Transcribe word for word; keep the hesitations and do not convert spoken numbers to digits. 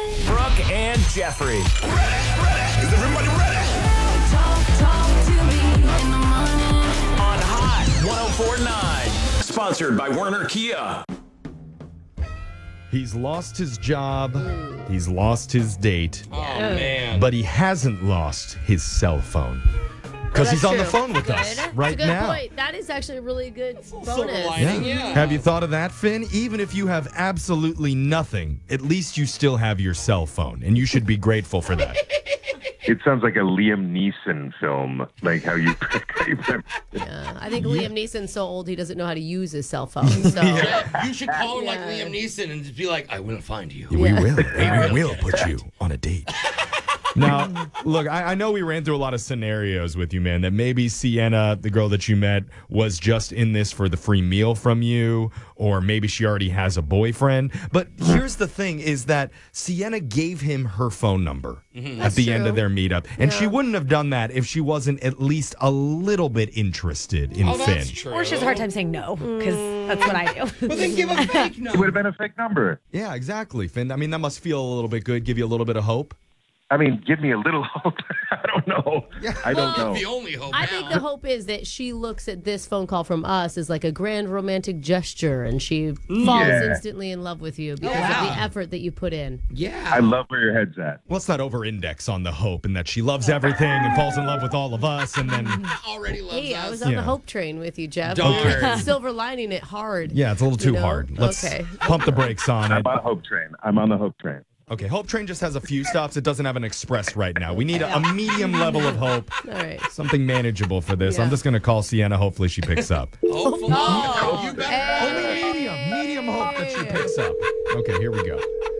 Brooke and Jeffrey. Is everybody ready? Talk, talk to me in the morning. On Hot one oh four point nine. Sponsored by Werner Kia. He's lost his job. He's lost his date. Oh, man. But he hasn't lost his cell phone. Because he's on the phone with us Good. right That's a good now. point. That is actually a really good Silver bonus. lining, yeah. Have you thought of that, Finn? Even if you have absolutely nothing, at least you still have your cell phone, and you should be grateful for that. It sounds like a Liam Neeson film, like how you. Yeah, I think Liam Neeson's so old he doesn't know how to use his cell phone. So Yeah, you should call him like Yeah. Liam Neeson and just be like, I will find you. We will. We will put you on a date. Now, look, I, I know we ran through a lot of scenarios with you, man, that maybe Sienna, the girl that you met, was just in this for the free meal from you, or maybe she already has a boyfriend. But here's the thing is that Sienna gave him her phone number at the end true. of their meetup. And she Yeah. wouldn't have done that if she wasn't at least a little bit interested in Oh, Finn. that's true. Or she has a hard time saying no, because that's what I do. But then give a fake It would number. have been a fake number. Yeah, exactly, Finn. I mean, that must feel a little bit good, give you a little bit of hope. I mean, give me a little hope. I don't know. I don't Well, know. the only hope I now. think the hope is that she looks at this phone call from us as like a grand romantic gesture, and she falls Yeah. instantly in love with you because wow. of the effort that you put in. Yeah. I love where your head's at. Let's not over-index on the hope and that she loves everything and falls in love with all of us, and then... already loves Hey, us. I was on Yeah. the hope train with you, Jeff. Darn. Silver lining it hard. Yeah, it's a little too You know? hard. Let's Okay. pump the brakes on I'm it. on a hope train. I'm on the hope train. Okay, Hope Train just has a few stops. It doesn't have an express right now. We need a, a medium level of hope, All right. something manageable for this. I'm Yeah. just going to call Sienna. Hopefully she picks up. Hopefully. Oh, you better. Only medium, medium hope that she picks up. Okay, here we go.